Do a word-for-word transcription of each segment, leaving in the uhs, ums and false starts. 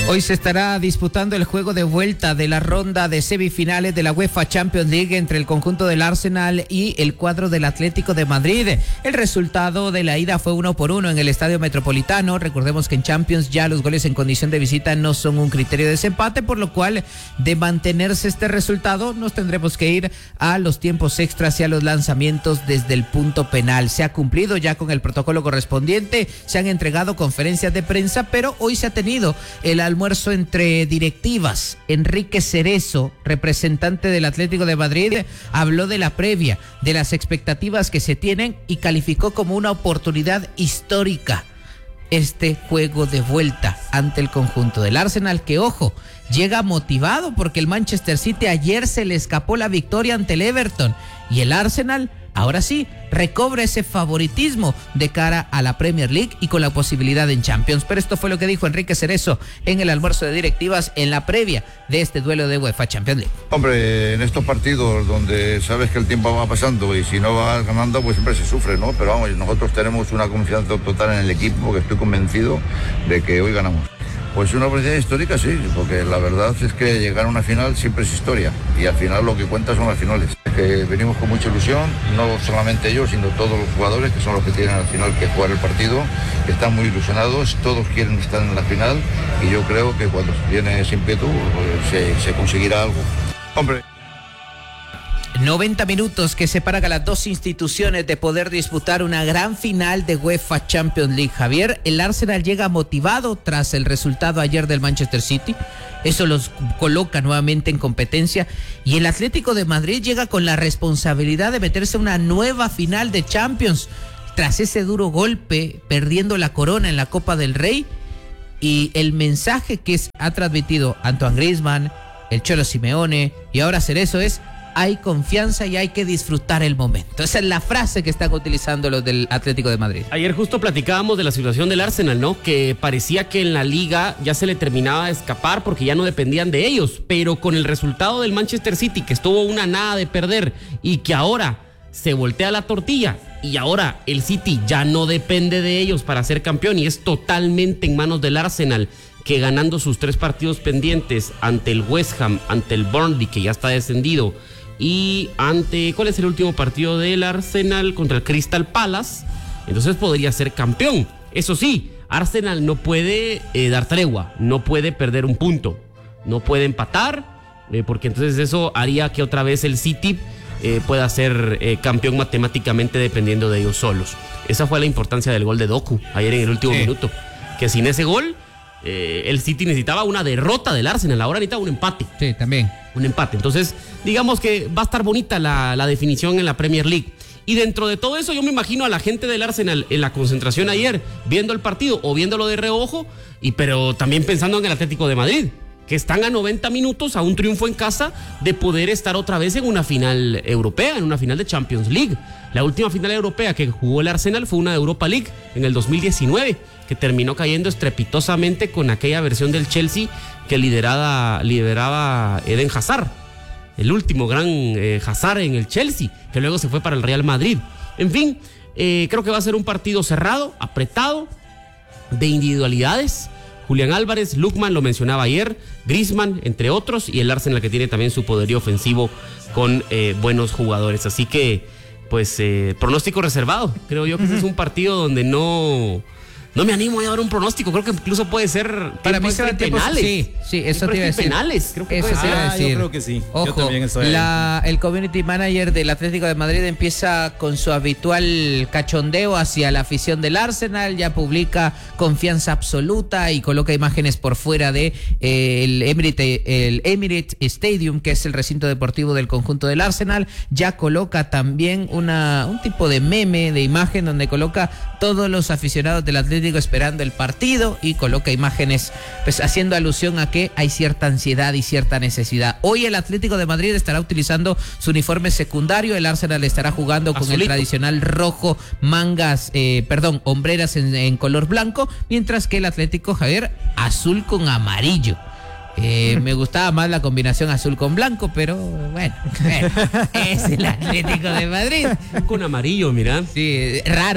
Hoy se estará disputando el juego de vuelta de la ronda de semifinales de la UEFA Champions League entre el conjunto del Arsenal y el cuadro del Atlético de Madrid. El resultado de la ida fue uno por uno en el Estadio Metropolitano. Recordemos que en Champions ya los goles en condición de visita no son un criterio de desempate, por lo cual, de mantenerse este resultado, nos tendremos que ir a los tiempos extras y a los lanzamientos desde el punto penal. Se ha cumplido ya con el protocolo correspondiente, se han entregado conferencias de prensa, pero hoy se ha tenido el almuerzo entre directivas. Enrique Cerezo, representante del Atlético de Madrid, habló de la previa, de las expectativas que se tienen y calificó como una oportunidad histórica este juego de vuelta ante el conjunto del Arsenal, que, ojo, llega motivado porque el Manchester City ayer se le escapó la victoria ante el Everton y el Arsenal ahora sí recobra ese favoritismo de cara a la Premier League y con la posibilidad en Champions. Pero esto fue lo que dijo Enrique Cerezo en el almuerzo de directivas en la previa de este duelo de UEFA Champions League. Hombre, en estos partidos donde sabes que el tiempo va pasando y si no vas ganando, pues siempre se sufre, ¿no? Pero vamos, nosotros tenemos una confianza total en el equipo, porque estoy convencido de que hoy ganamos. Pues una oportunidad histórica, sí, porque la verdad es que llegar a una final siempre es historia y al final lo que cuenta son las finales. Que venimos con mucha ilusión, no solamente ellos, sino todos los jugadores, que son los que tienen al final que jugar el partido, que están muy ilusionados, todos quieren estar en la final y yo creo que cuando se viene ese ímpetu pues, se, se conseguirá algo. Hombre. noventa minutos que separan a las dos instituciones de poder disputar una gran final de UEFA Champions League. Javier, el Arsenal llega motivado tras el resultado ayer del Manchester City. Eso los coloca nuevamente en competencia. Y el Atlético de Madrid llega con la responsabilidad de meterse a una nueva final de Champions tras ese duro golpe, perdiendo la corona en la Copa del Rey. Y el mensaje que ha transmitido Antoine Griezmann, el Cholo Simeone y ahora Cerezo es: hay confianza y hay que disfrutar el momento. Esa es la frase que están utilizando los del Atlético de Madrid. Ayer justo platicábamos de la situación del Arsenal, ¿no? Que parecía que en la liga ya se le terminaba de escapar porque ya no dependían de ellos, pero con el resultado del Manchester City, que estuvo una nada de perder y que ahora se voltea la tortilla y ahora el City ya no depende de ellos para ser campeón y es totalmente en manos del Arsenal, que ganando sus tres partidos pendientes ante el West Ham, ante el Burnley, que ya está descendido, y ante, ¿cuál es el último partido del Arsenal? Contra el Crystal Palace, entonces podría ser campeón. Eso sí, Arsenal no puede eh, dar tregua, no puede perder un punto, no puede empatar, eh, porque entonces eso haría que otra vez el City eh, pueda ser eh, campeón matemáticamente dependiendo de ellos solos. Esa fue la importancia del gol de Doku ayer en el último sí. minuto, que sin ese gol Eh, el City necesitaba una derrota del Arsenal, ahora necesita un empate. Sí, también. Un empate. Entonces, digamos que va a estar bonita la, la definición en la Premier League. Y dentro de todo eso, yo me imagino a la gente del Arsenal en la concentración ayer, viendo el partido o viéndolo de reojo, y pero también pensando en el Atlético de Madrid, que están a noventa minutos, a un triunfo en casa, de poder estar otra vez en una final europea, en una final de Champions League. La última final europea que jugó el Arsenal fue una de Europa League en el dos mil diecinueve, que terminó cayendo estrepitosamente con aquella versión del Chelsea que liderada, lideraba Eden Hazard, el último gran eh, Hazard en el Chelsea, que luego se fue para el Real Madrid. En fin, eh, creo que va a ser un partido cerrado, apretado, de individualidades. Julián Álvarez, Lookman, lo mencionaba ayer, Griezmann, entre otros, y el Arsenal, que tiene también su poderío ofensivo con eh, buenos jugadores. Así que, pues, eh, pronóstico reservado. Creo yo que uh-huh. ese es un partido donde no... No me animo a dar un pronóstico, creo que incluso puede ser para mí serán penales. Sí, sí, eso te iba a decir. Penales, creo que eso puede ser. Ah, yo creo que sí. Ojo, yo también estoy la, el community manager del Atlético de Madrid empieza con su habitual cachondeo hacia la afición del Arsenal, ya publica confianza absoluta y coloca imágenes por fuera de eh, el Emirates, el Emirates Stadium, que es el recinto deportivo del conjunto del Arsenal. Ya coloca también una un tipo de meme, de imagen donde coloca todos los aficionados del Atlético esperando el partido y coloca imágenes pues haciendo alusión a que hay cierta ansiedad y cierta necesidad. Hoy el Atlético de Madrid estará utilizando su uniforme secundario, el Arsenal estará jugando con Azulito. El tradicional rojo, mangas, eh, perdón, hombreras en, en color blanco, mientras que el Atlético, Javier, azul con amarillo. Eh, me gustaba más la combinación azul con blanco, pero bueno, bueno es el Atlético de Madrid. Con amarillo, mira. Sí, raro.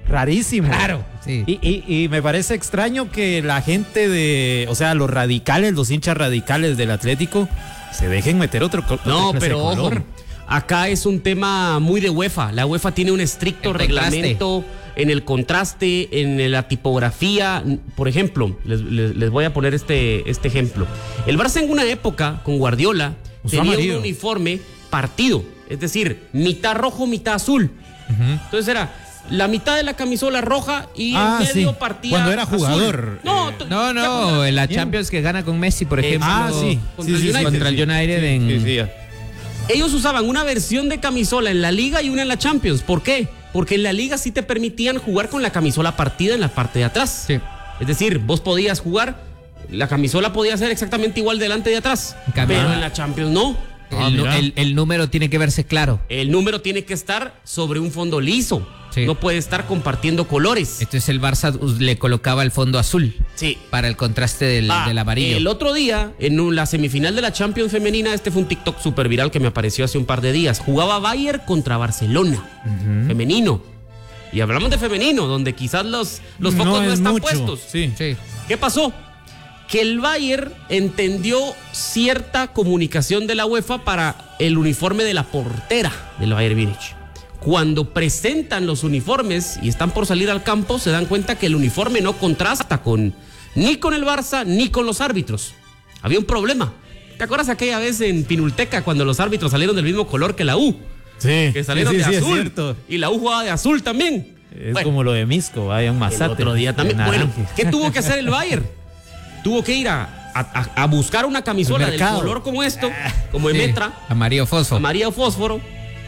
rarísimo. Claro, sí. Y, y, y me parece extraño que la gente de, o sea, los radicales, los hinchas radicales del Atlético, se dejen meter otro co- No, otra clase pero de color. ojo, acá es un tema muy de UEFA. La UEFA tiene un estricto El contraste. reglamento en el contraste, en la tipografía. Por ejemplo, les, les- les voy a poner este, este ejemplo. El Barça en una época, con Guardiola, Usó tenía amarillo. un uniforme partido. Es decir, mitad rojo, mitad azul. Entonces era la mitad de la camisola roja y Ah, en medio sí. partía Cuando era azul. jugador, No, eh, t- No, ya no, cuando- en la Bien. Champions que gana con Messi, por Eh, ejemplo. Ah, sí. Contra Sí, el sí, sí, United. Contra el United sí, en... sí, sí, ya. Ellos usaban una versión de camisola en la Liga y una en la Champions. ¿Por qué? Porque en la Liga sí te permitían jugar con la camisola partida en la parte de atrás. Sí. Es decir, vos podías jugar, la camisola podía ser exactamente igual delante y de atrás. En cambio- Pero en la Champions no. Ah, El, nu- mira. el- el número tiene que verse claro. El número tiene que estar sobre un fondo liso. Sí. No puede estar compartiendo colores. Entonces el Barça us- le colocaba el fondo azul Sí. para el contraste del, Ah, del amarillo. El otro día, en un- la semifinal de la Champions femenina, este fue un TikTok súper viral que me apareció hace un par de días. Jugaba Bayern contra Barcelona, femenino. Y hablamos de femenino, donde quizás los, los focos no, es están mucho. puestos. Sí. Sí. ¿Qué pasó? Que el Bayern entendió cierta comunicación de la UEFA para el uniforme de la portera del Bayern Múnich. Cuando presentan los uniformes y están por salir al campo, se dan cuenta que el uniforme no contrasta con ni con el Barça ni con los árbitros. Había un problema. ¿Te acuerdas aquella vez en Pinulteca cuando los árbitros salieron del mismo color que la U? Sí, Que salieron sí, sí, de sí, es azul. cierto. Y la U jugaba de azul también. Es Bueno, como lo de Misco, vaya un el masate. otro día también. de Bueno, naranja. ¿qué tuvo que hacer el Bayern? Tuvo que ir a, a- a buscar una camisola Al del mercado. color como esto, como de Sí. Metra, Amarillo fosfo. amarillo fósforo,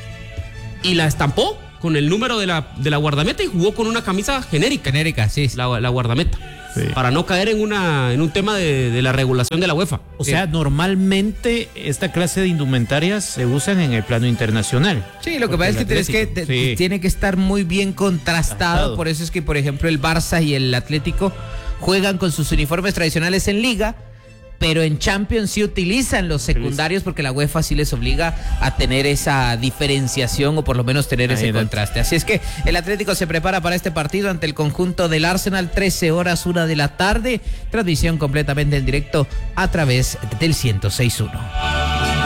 y la estampó con el número de la, de la guardameta y jugó con una camisa genérica, Genérica, sí. la, la guardameta, Sí. para no caer en, una, en un tema de, de la regulación de la UEFA. O sea, normalmente esta clase de indumentarias se usan en el plano internacional. Sí, lo que Porque pasa es que el tienes que Atlético, te- sí. tiene que estar muy bien contrastado. Contrastado. Por eso es que, por ejemplo, el Barça y el Atlético juegan con sus uniformes tradicionales en Liga, pero en Champions sí utilizan los secundarios porque la UEFA sí les obliga a tener esa diferenciación o por lo menos tener ese Imagínate. contraste. Así es que el Atlético se prepara para este partido ante el conjunto del Arsenal, trece horas, una de la tarde. Transmisión completamente en directo a través del ciento seis punto uno.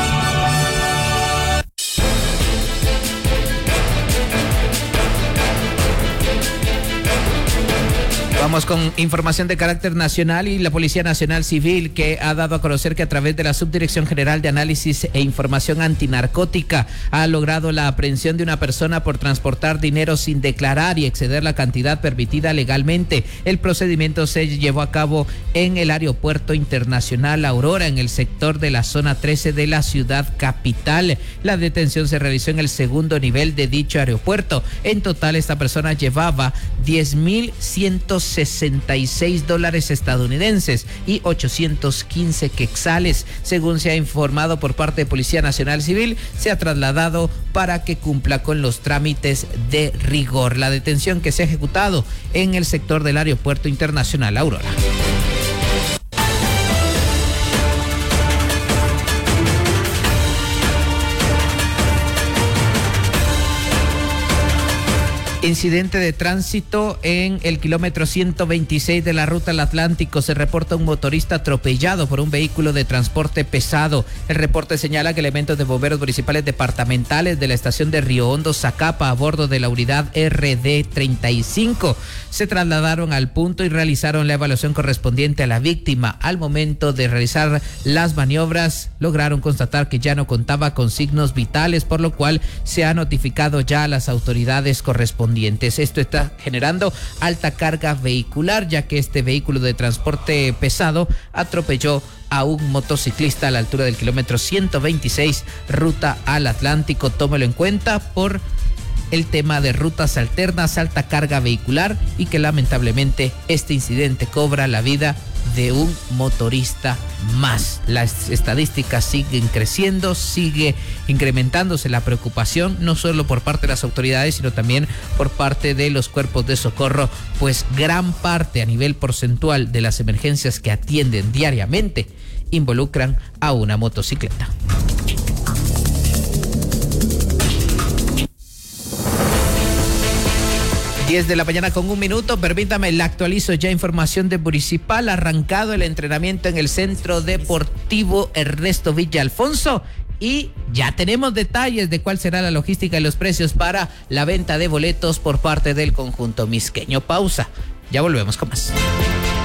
Vamos con información de carácter nacional y la Policía Nacional Civil que ha dado a conocer que a través de la Subdirección General de Análisis e Información Antinarcótica ha logrado la aprehensión de una persona por transportar dinero sin declarar y exceder la cantidad permitida legalmente. El procedimiento se llevó a cabo en el Aeropuerto Internacional Aurora, en el sector de la zona trece de la ciudad capital. La detención se realizó en el segundo nivel de dicho aeropuerto. En total, esta persona llevaba diez mil ciento sesenta y seis dólares estadounidenses y ochocientos quince quetzales. Según se ha informado por parte de Policía Nacional Civil, se ha trasladado para que cumpla con los trámites de rigor. La detención que se ha ejecutado en el sector del Aeropuerto Internacional Aurora. Incidente de tránsito en el kilómetro ciento veintiséis de la ruta al Atlántico. Se reporta un motorista atropellado por un vehículo de transporte pesado. El reporte señala que elementos de bomberos municipales departamentales de la estación de Río Hondo, Zacapa, a bordo de la unidad R D treinta y cinco, se trasladaron al punto y realizaron la evaluación correspondiente a la víctima. Al momento de realizar las maniobras, lograron constatar que ya no contaba con signos vitales, por lo cual se ha notificado ya a las autoridades correspondientes. Esto está generando alta carga vehicular, ya que este vehículo de transporte pesado atropelló a un motociclista a la altura del kilómetro ciento veintiséis, ruta al Atlántico. Tómelo en cuenta por el tema de rutas alternas, alta carga vehicular, y que lamentablemente este incidente cobra la vida de un motorista más. Las estadísticas siguen creciendo, sigue incrementándose la preocupación, no solo por parte de las autoridades, sino también por parte de los cuerpos de socorro, pues gran parte a nivel porcentual de las emergencias que atienden diariamente involucran a una motocicleta. diez de la mañana con un minuto. Permítame, le actualizo ya información de Municipal. Arrancado el entrenamiento en el Centro Deportivo Ernesto Villalfonso. Y ya tenemos detalles de cuál será la logística y los precios para la venta de boletos por parte del conjunto misqueño. Pausa. Ya volvemos con más.